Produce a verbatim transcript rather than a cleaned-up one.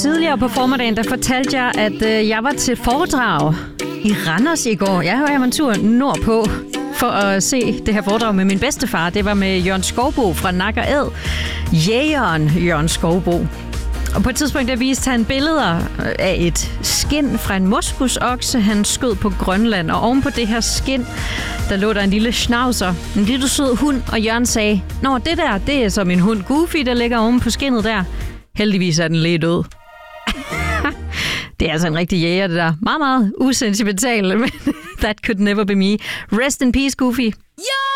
Tidligere på formiddagen, der fortalte jeg, at øh, jeg var til foredrag i Randers i går. Jeg var en tur nordpå for at se det her foredrag med min bedstefar. Det var med Jørgen Skovbo fra Nak og Æd. Jægeren Jørgen Skovbo. Og på et tidspunkt der viste han billeder af et skind fra en moskusokse, han skød på Grønland. Og oven på det her skind, der lå der en lille schnauzer, en lille sød hund. Og Jørgen sagde, nå det der, det er så min hund Goofy, der ligger oven på skindet der. Heldigvis er den lige død. Det er altså en rigtig jæger, det der. Meget, meget usentimental, men that could never be me. Rest in peace, Goofy. Yo!